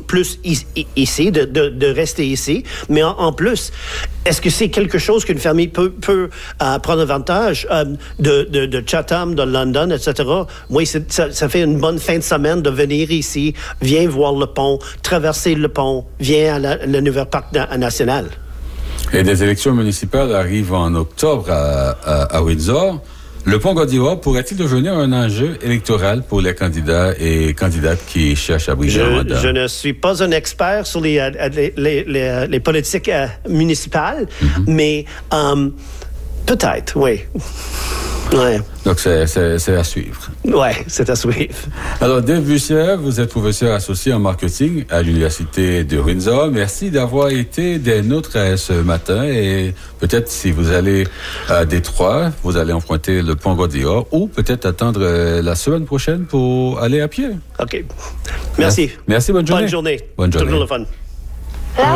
plus ici, de rester ici. Mais en plus, est-ce que c'est quelque chose qu'une famille peut prendre avantage de Chatham, de London, etc.? Oui, ça fait une bonne fin de semaine de venir ici, viens voir le pont, traverser le pont, viens à le nouvel parc national. Et des élections municipales arrivent en octobre à Windsor. Le pont Gaudiwa pourrait-il devenir un enjeu électoral pour les candidats et candidates qui cherchent à briguer un mandat? Je ne suis pas un expert sur les politiques municipales, mais peut-être, oui. Ouais. Donc, c'est à suivre. Oui, c'est à suivre. Alors, Dave Bussière, vous êtes professeur associé en marketing à l'Université de Windsor. Merci d'avoir été des nôtres ce matin. Et peut-être si vous allez à Détroit, vous allez emprunter le pont Gaudiwa ou peut-être attendre la semaine prochaine pour aller à pied. OK. Merci. Merci, bonne journée. Bonne journée. Bonne journée. Toujours le fun.